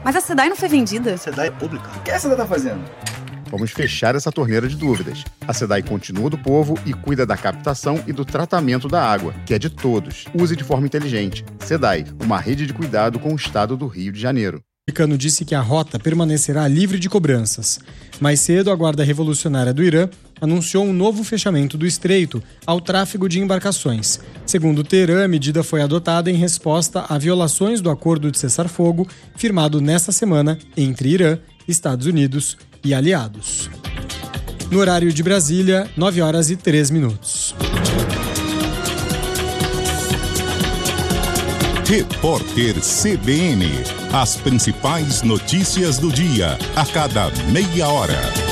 Mas a SEDAI não foi vendida? A SEDAI é pública. O que a SEDAI tá fazendo? Vamos fechar essa torneira de dúvidas. A SEDAI continua do povo e cuida da captação e do tratamento da água, que é de todos. Use de forma inteligente. SEDAI, uma rede de cuidado com o estado do Rio de Janeiro. O americano disse que a rota permanecerá livre de cobranças. Mais cedo, a Guarda Revolucionária do Irã anunciou um novo fechamento do estreito ao tráfego de embarcações. Segundo o Teherã, a medida foi adotada em resposta a violações do acordo de cessar-fogo firmado nesta semana entre Irã, Estados Unidos e aliados. No horário de Brasília, 9h03. Repórter CBN. As principais notícias do dia, a cada meia hora.